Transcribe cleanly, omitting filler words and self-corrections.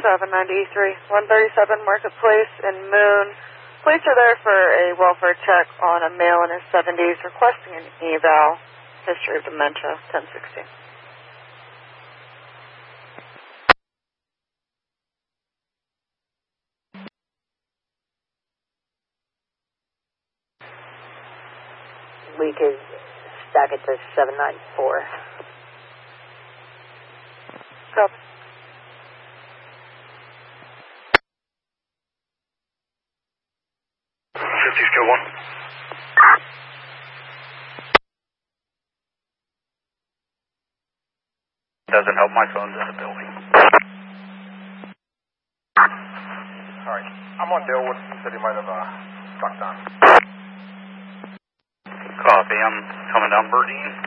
793, 137 Marketplace in Moon. Police are there for a welfare check on a male in his 70s requesting an eval. History of dementia, 1016. Leak is stack it to 794. Copy. Skill 1. Doesn't help, my phone's in the building. Alright, I'm on Dalewood. Said he might have struck down. Copy, I'm coming down Burdine.